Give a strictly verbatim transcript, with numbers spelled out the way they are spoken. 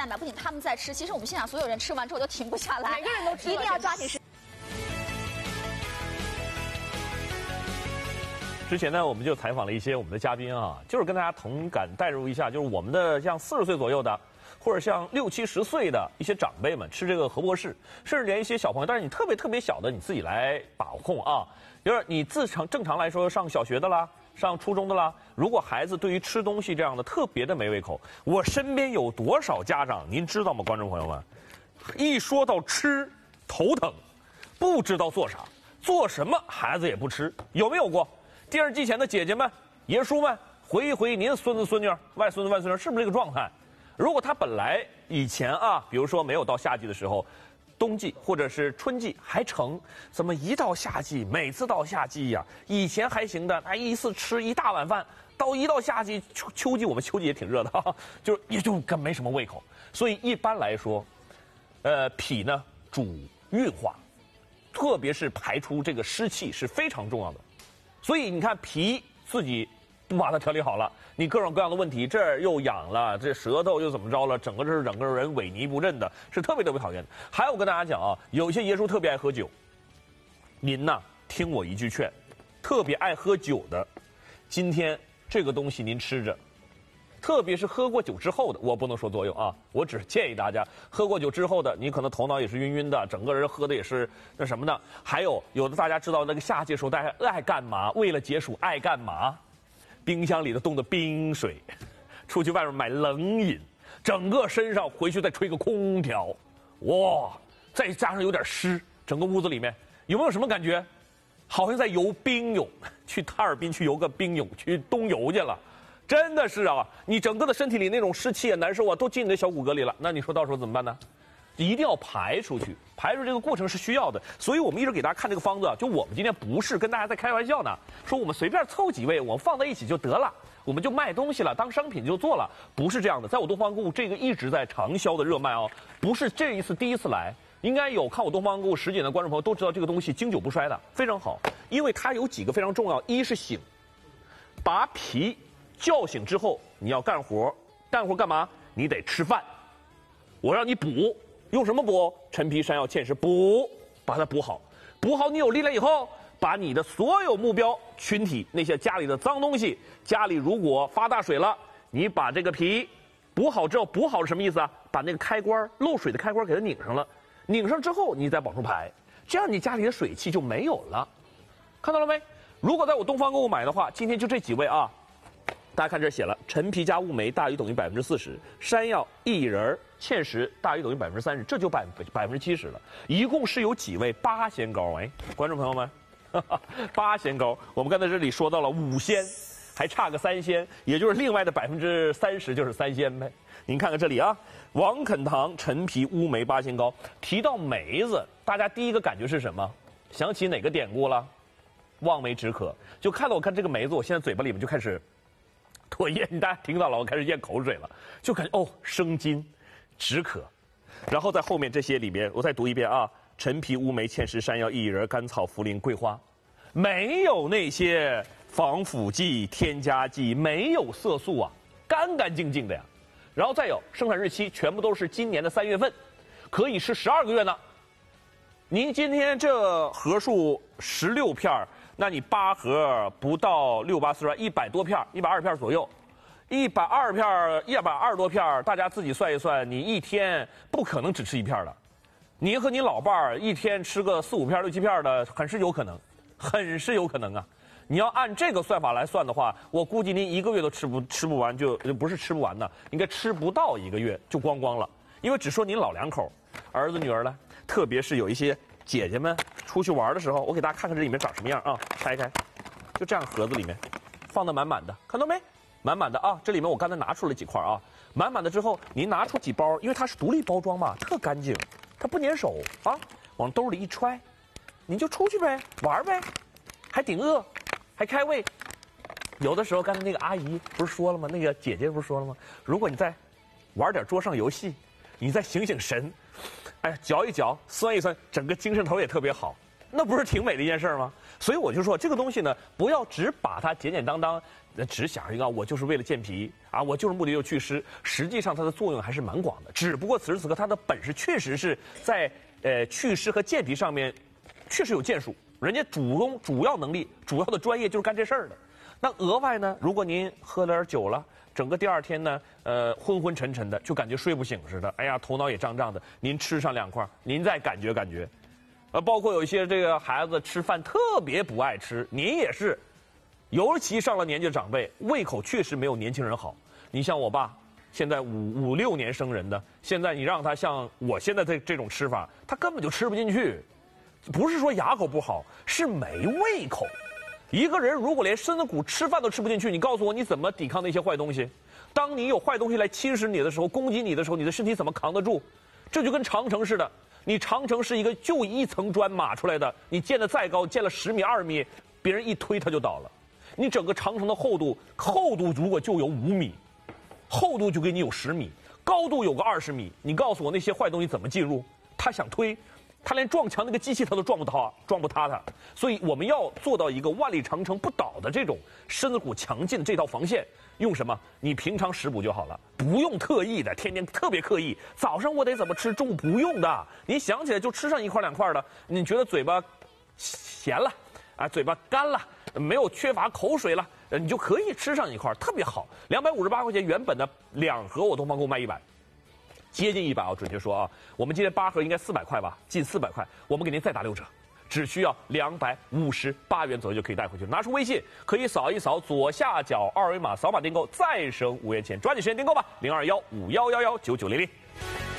在买，不仅他们在吃，其实我们现场所有人吃完之后就停不下来， 每个人都吃了， 一定要抓紧时间。 之前呢，我们就采访了一些我们的嘉宾啊，就是跟大家同感代入一下，就是我们的像四十岁左右的，或者像六七十岁的一些长辈们吃这个何博士，甚至连一些小朋友，但是你特别特别小的，你自己来把控啊。就是你自常正常来说上小学的啦，上初中的啦，如果孩子对于吃东西这样的特别的没胃口，我身边有多少家长，您知道吗，观众朋友们？一说到吃，头疼，不知道做啥，做什么孩子也不吃，有没有过？电视机前的姐姐们、爷叔们，回忆回忆您孙子孙女、外孙子外孙女是不是这个状态？如果他本来以前啊，比如说没有到夏季的时候，冬季或者是春季还成，怎么一到夏季，每次到夏季呀、啊，以前还行的，他一次吃一大碗饭，到一到夏季秋秋季，我们秋季也挺热的，哈哈，就是也就跟没什么胃口。所以一般来说，呃，脾呢主运化，特别是排出这个湿气是非常重要的。所以你看脾自己不把它调理好了，你各种各样的问题，这儿又痒了，这舌头又怎么着了，整个这整个人萎靡不振的，是特别特别讨厌的。还有跟大家讲啊，有些爷叔特别爱喝酒，您呐听我一句劝，特别爱喝酒的，今天这个东西您吃着，特别是喝过酒之后的，我不能说作用啊，我只是建议大家，喝过酒之后的，你可能头脑也是晕晕的，整个人喝的也是那什么的。还有有的大家知道那个夏季的时候，大家爱干嘛？为了解暑爱干嘛？冰箱里的冻的冰水，出去外面买冷饮，整个身上回去再吹个空调，哇，再加上有点湿，整个屋子里面有没有什么感觉？好像在游冰泳，去哈尔滨去游个冰泳，去冬游去了。真的是啊，你整个的身体里那种湿气啊、难受啊，都进你的小骨骼里了。那你说到时候怎么办呢？一定要排出去，排出这个过程是需要的。所以我们一直给大家看这个方子啊，就我们今天不是跟大家在开玩笑呢，说我们随便凑几味，我们放在一起就得了，我们就卖东西了，当商品就做了，不是这样的。在我东方购物，这个一直在长销的热卖哦，不是这一次第一次来。应该有看我东方购物十几年的观众朋友都知道，这个东西经久不衰的，非常好，因为它有几个非常重要，一是醒，把脾叫醒之后，你要干活，干活干嘛？你得吃饭。我让你补，用什么补？陈皮、山药、芡实补，把它补好。补好，你有力量以后，把你的所有目标群体那些家里的脏东西，家里如果发大水了，你把这个脾补好之后，补好是什么意思啊？把那个开关漏水的开关给它拧上了，拧上之后你再往出排，这样你家里的水气就没有了。看到了没？如果在我东方购物买的话，今天就这几位啊。大家看这写了，陈皮加乌梅大于等于百分之四十，山药、薏仁、芡实大于等于百分之三十，这就百百分之七十了。一共是有几味八仙膏？哎，观众朋友们，哈哈，八仙膏，我们刚才这里说到了五仙，还差个三仙，也就是另外的百分之三十就是三仙呗。您看看这里啊，王肯堂陈皮乌梅八仙膏，提到梅子，大家第一个感觉是什么？想起哪个典故了？望梅止渴。就看到我看这个梅子，我现在嘴巴里面就开始。唾液，大家听到了，我开始咽口水了，就感觉哦，生津，止渴。然后在后面这些里边，我再读一遍啊：陈皮、乌梅、芡实、山药、薏仁、甘草、茯苓、桂花，没有那些防腐剂、添加剂，没有色素啊，干干净净的呀。然后再有生产日期，全部都是今年的三月份，可以吃十二个月呢。您今天这盒数十六片儿。那你八盒不到六八四十二，一百多片，一百二十片左右，一百二片，一百二十多片，大家自己算一算，你一天不可能只吃一片的，您和你老伴儿一天吃个四五片、六七片的，很是有可能，很是有可能啊。你要按这个算法来算的话，我估计您一个月都吃不吃不完，就不是吃不完的，应该吃不到一个月就光光了，因为只说您老两口，儿子女儿呢，特别是有一些。姐姐们出去玩的时候，我给大家看看这里面长什么样啊！拆开，就这样盒子里面放的满满的，看到没？满满的啊！这里面我刚才拿出了几块啊，满满的之后，您拿出几包，因为它是独立包装嘛，特干净，它不粘手啊，往兜里一揣，您就出去呗，玩呗，还顶饿，还开胃。有的时候，刚才那个阿姨不是说了吗？那个姐姐不是说了吗？如果你再玩点桌上游戏，你再醒醒神。哎，嚼一嚼，酸一酸，整个精神头也特别好，那不是挺美的一件事吗？所以我就说，这个东西呢，不要只把它简简单单那只想一个我就是为了健脾啊，我就是目的就是祛湿，实际上它的作用还是蛮广的。只不过此时此刻它的本事确实是在呃祛湿和健脾上面确实有建树，人家主攻主要能力、主要的专业就是干这事儿的。那额外呢，如果您喝了点酒了，整个第二天呢，呃昏昏沉沉的，就感觉睡不醒似的，哎呀头脑也胀胀的，您吃上两块，您再感觉感觉。呃，包括有一些这个孩子吃饭特别不爱吃，您也是，尤其上了年纪的长辈，胃口确实没有年轻人好。你像我爸，现在五五六年生人的，现在你让他像我现在这这种吃法，他根本就吃不进去。不是说牙口不好，是没胃口。一个人如果连身子骨吃饭都吃不进去，你告诉我你怎么抵抗那些坏东西？当你有坏东西来侵蚀你的时候，攻击你的时候，你的身体怎么扛得住？这就跟长城似的。你长城是一个就一层砖码出来的，你建得再高，建了十米二米，别人一推它就倒了。你整个长城的厚度，厚度如果就有五米，厚度就给你有十米，高度有个二十米，你告诉我那些坏东西怎么进入？他想推，他连撞墙那个机器他都撞不塌，撞不塌他。所以我们要做到一个万里长城不倒的这种身子骨强劲的这套防线。用什么？你平常食补就好了，不用特意的，天天特别刻意。早上我得怎么吃，中午不用的。你想起来就吃上一块两块的，你觉得嘴巴咸了，啊，嘴巴干了，没有缺乏口水了，你就可以吃上一块，特别好。两百五十八块钱，原本的两盒我东方给我卖一百，接近一百啊，准确说啊，我们今天八盒应该四百块吧，近四百块，我们给您再打六折。只需要两百五十八元左右就可以带回去。拿出微信，可以扫一扫左下角二维码，扫码订购再省五元钱。抓紧时间订购吧，零二幺五幺幺幺九九零零。